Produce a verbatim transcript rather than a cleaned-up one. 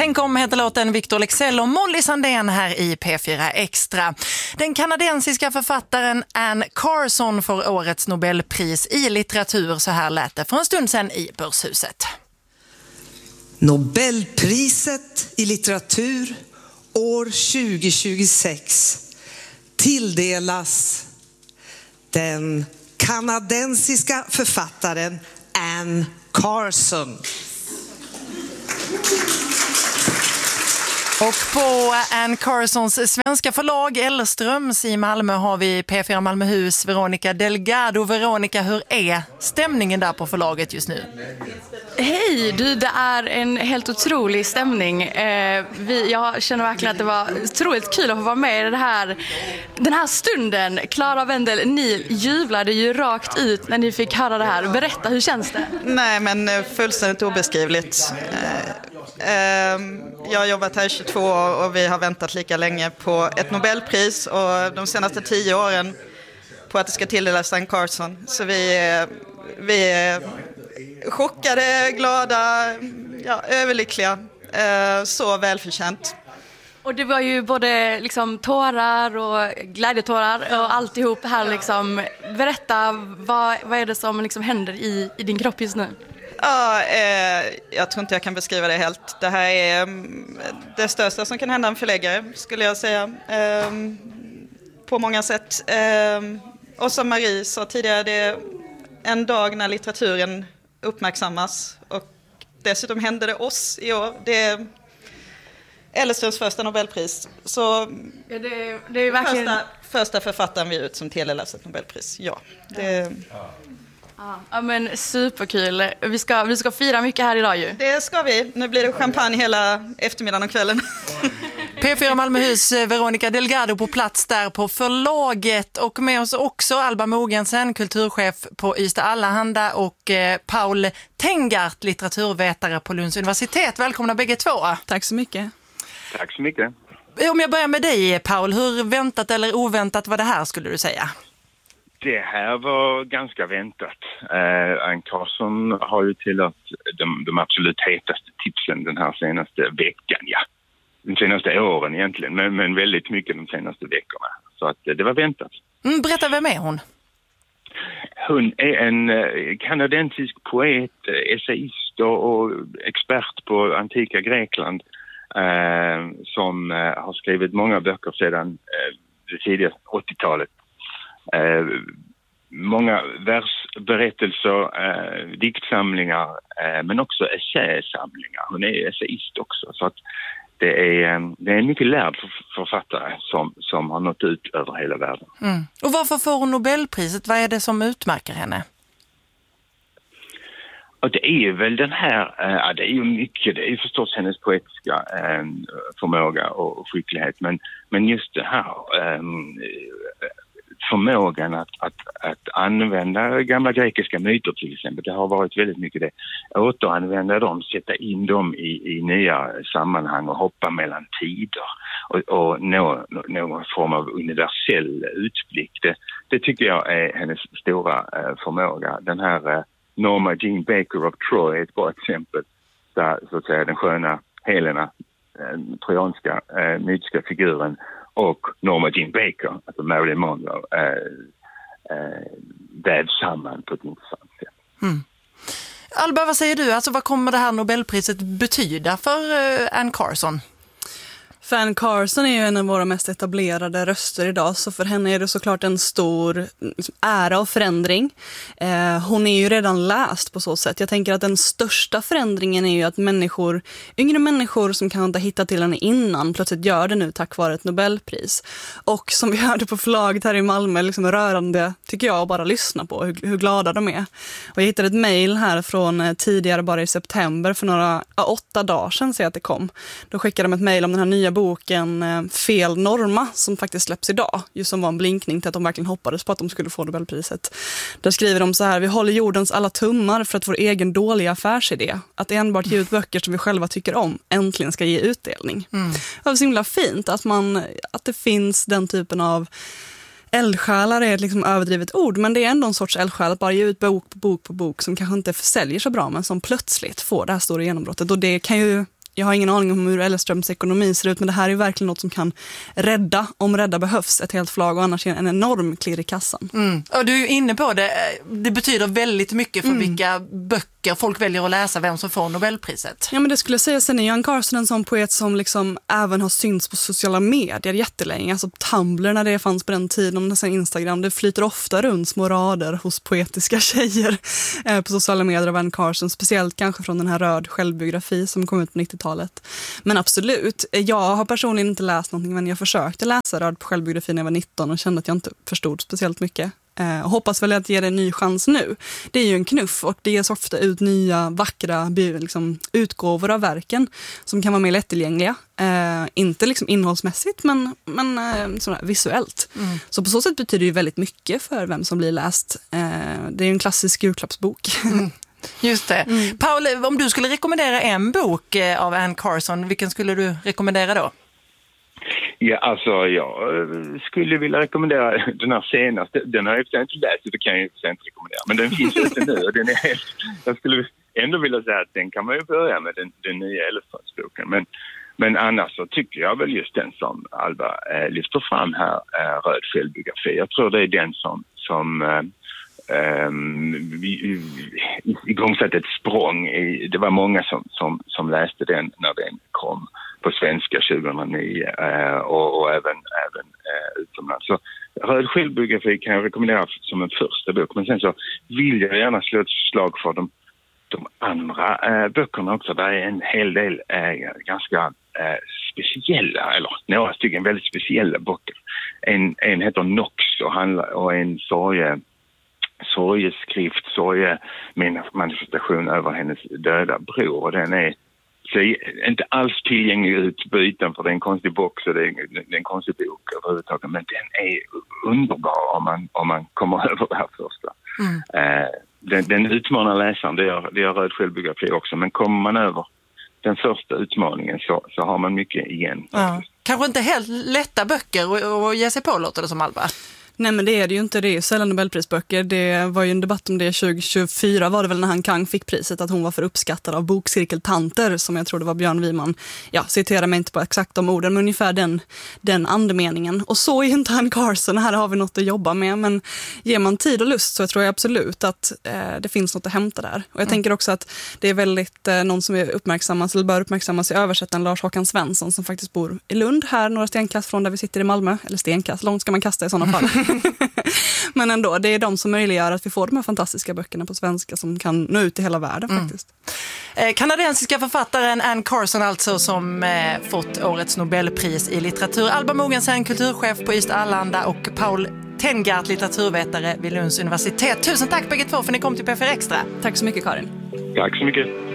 Tänk om heter låten Victor Leksell och Molly Sandén här i P fyra Extra. Den kanadensiska författaren Anne Carson får årets Nobelpris i litteratur. Så här lät det för en stund sedan i Börshuset. Nobelpriset i litteratur år tjugo tjugosex tilldelas den kanadensiska författaren Anne Carson. Och på Anne Carsons svenska förlag Elströms i Malmö har vi P fyra Malmöhus Veronica Delgado. Veronica, hur är stämningen där på förlaget just nu? Hej, du, det är en helt otrolig stämning. Eh, vi, jag känner verkligen att det var otroligt kul att få vara med i det här, den här stunden. Clara Wendel, ni jublade ju rakt ut när ni fick höra det här. Berätta, hur känns det? Nej, men fullständigt obeskrivligt. Eh, eh, jag har jobbat här i tjugotvå år och vi har väntat lika länge på ett Nobelpris och de senaste tio åren på att det ska tilldelas Anne Carson. Så vi, vi är chockade, glada, ja, överlyckliga. Eh, så välförtjänt. Och det var ju både liksom tårar och glädjetårar och alltihop här liksom. Berätta, vad, vad är det som liksom händer i, i din kropp just nu? Ja, eh, jag tror inte jag kan beskriva det helt. Det här är um, det största som kan hända en förläggare, skulle jag säga. Um, på många sätt. Um, och som Marie sa tidigare, det är en dag när litteraturen uppmärksammas. Och dessutom händer det oss i år. Det är Elströms första Nobelpris. Så ja, det, det är verkligen... första, första författaren vi ut som tilldelas ett Nobelpris. Ja, det... Ja. Ja, men superkul. Vi ska, vi ska fira mycket här idag ju. Det ska vi. Nu blir det champagne hela eftermiddagen och kvällen. P fyra Malmöhus Veronica Delgado på plats där på förlaget. Och med oss också Alba Mogensen, kulturchef på Ystad Allehanda, och eh, Paul Tengart, litteraturvetare på Lunds universitet. Välkomna bägge två. Tack så mycket. Tack så mycket. Om jag börjar med dig, Paul, hur väntat eller oväntat var det här, skulle du säga? Det här var ganska väntat. Uh, Anne Carson har ju tillhört de, de absolut hetaste tipsen den här senaste veckan, ja. De senaste åren egentligen, men, men väldigt mycket de senaste veckorna. Så att uh, det var väntat. Mm, berätta, vem är hon? Hon är en uh, kanadensisk poet, uh, essayist och, och expert på antika Grekland uh, som uh, har skrivit många böcker sedan uh, det tidiga åttiotalet. Eh, många versberättelser, eh, diktsamlingar, eh, men också essäsamlingar. Hon är essayist också, så att det är, eh, det är en mycket lärd författare som, som har nått ut över hela världen. Mm. Och varför får hon Nobelpriset? Vad är det som utmärker henne? Och det är ju väl den här, ja, det är ju mycket, det är ju förstås hennes poetiska eh, förmåga och skicklighet, men, men just det här eh, förmågan att, att, att använda gamla grekiska myter till exempel. Det har varit väldigt mycket det. Återanvända dem, sätta in dem i, i nya sammanhang och hoppa mellan tider och, och nå, nå någon form av universell utblick. Det, det tycker jag är hennes stora eh, förmåga. Den här eh, Norma Jean Baker of Troy är ett bra exempel där, så att säga, den sköna Helena, den trojanska eh, mytiska figuren, och Norma Jean Baker, alltså Marilyn Monroe, äh, äh, vävs samman på ett intressant sätt. Mm. Alba, vad säger du? Alltså, vad kommer det här Nobelpriset betyda för äh, Anne Carson? För Anne Carson är ju en av våra mest etablerade röster idag, så för henne är det såklart en stor liksom, ära och förändring. Eh, hon är ju redan läst på så sätt. Jag tänker att den största förändringen är ju att människor, yngre människor som kan inte ha hittat till henne innan, plötsligt gör det nu tack vare ett Nobelpris. Och som vi hörde på förlaget här i Malmö, liksom rörande, tycker jag, att bara lyssna på hur, hur glada de är. Och jag hittade ett mejl här från eh, tidigare, bara i september, för några, ja, åtta dagar sedan ser jag att det kom. Då skickade de ett mejl om den här nya boken eh, Fel Norma, som faktiskt släpps idag, just som var en blinkning till att de verkligen hoppades på att de skulle få Nobelpriset. Där skriver de så här: vi håller jordens alla tummar för att vår egen dåliga affärsidé, att enbart ge ut böcker som vi själva tycker om, äntligen ska ge utdelning. Mm. Det var så himla fint att, man, att det finns den typen av eldsjälar, är ett liksom överdrivet ord, men det är ändå en sorts eldsjäl att bara ge ut bok på bok på bok som kanske inte försäljer så bra, men som plötsligt får det här stora genombrottet. Och det kan ju Jag har ingen aning om hur Elleströms ekonomi ser ut, men det här är verkligen något som kan rädda, om rädda behövs, ett helt förlag, och annars är en enorm klirr i kassan. Mm. Och du är ju inne på det, det betyder väldigt mycket för mm. vilka böcker folk väljer att läsa, vem som får Nobelpriset. Ja, men det skulle jag säga. Sen är Anne Carson en sån poet som liksom även har synts på sociala medier jättelänge. Alltså Tumblr när det fanns på den tiden, och sen Instagram. Det flyter ofta runt små rader hos poetiska tjejer eh, på sociala medier av Anne Carson. Speciellt kanske från den här Röd självbiografi som kom ut på nittiotalet. Men absolut, jag har personligen inte läst någonting, men jag försökte läsa Röd självbiografi när jag var nitton och kände att jag inte förstod speciellt mycket. Eh, och hoppas väl att ge det en ny chans nu. Det är ju en knuff, och det ges ofta ut nya vackra liksom, utgåvor av verken som kan vara mer lättillgängliga. Eh, inte liksom innehållsmässigt, men, men eh, sådär, visuellt. Mm. Så på så sätt betyder det ju väldigt mycket för vem som blir läst. Eh, det är ju en klassisk julklappsbok. Mm. Just det. Mm. Paul, om du skulle rekommendera en bok av Anne Carson, vilken skulle du rekommendera då? Ja, alltså jag skulle vilja rekommendera den här senaste. Den har jag inte läst, så det kan jag inte rekommendera. Men den finns ute nu, och den är helt... Jag skulle ändå vilja säga att den kan man ju börja med, den, den nya Elleströmsboken. Men, men annars så tycker jag väl just den som Alba eh, lyfter fram här, eh, Röd självbiografi. Jag tror det är den som... som eh, Um, igångsatt ett språng i, det var många som, som, som läste den när den kom på svenska tjugohundranio uh, och, och även, även uh, utomlands. Så Röd självbiografi kan jag rekommendera som en första bok, men sen så vill jag gärna slå ett slag för de, de andra uh, böckerna också. Det är en hel del uh, ganska uh, speciella, eller några stycken väldigt speciella böcker. En, en heter Nox och, handlar, och en sorge sorgeskrift, sorgemanifestation över hennes döda bror, och den är, är inte alls tillgänglig utbyten, för det är en konstig box och det är, det är en konstig bok överhuvudtaget, men den är underbar om man, om man kommer över det här första. Mm. Eh, den, den utmanar läsaren, det gör, det gör Röd självbiografi också, men kommer man över den första utmaningen så, så har man mycket igen. Ja. Kanske inte helt lätta böcker att ge sig på, låter det som, Alba. Nej, men det är det ju inte. Det är ju sällan Nobelprisböcker. Det var ju en debatt om det tjugo tjugofyra var det väl, när Han Kang fick priset, att hon var för uppskattad av bokcirkeltanter, som jag tror det var Björn Wiman. Ja, citerar mig inte på exakt de orden, men ungefär den, den andemeningen. Och så är ju inte Anne Carson. Här har vi något att jobba med, men ger man tid och lust så jag tror jag absolut att eh, det finns något att hämta där. Och jag mm. tänker också att det är väldigt eh, någon som är uppmärksammas, eller bör uppmärksammas i översättaren, Lars Håkan Svensson, som faktiskt bor i Lund, här några stenkast från där vi sitter i Malmö. Eller stenkast, långt ska man kasta i sådana fall. Men ändå, det är de som möjliggör att vi får de här fantastiska böckerna på svenska som kan nå ut i hela världen mm. faktiskt. Eh, kanadensiska författaren Anne Carson alltså, som eh, fått årets Nobelpris i litteratur. Alba Mogensen, kulturchef på Ystad Allehanda, och Paul Tengart, litteraturvetare vid Lunds universitet. Tusen tack bägge två för att ni kom till P F R Extra. Tack så mycket, Karin. Tack så mycket.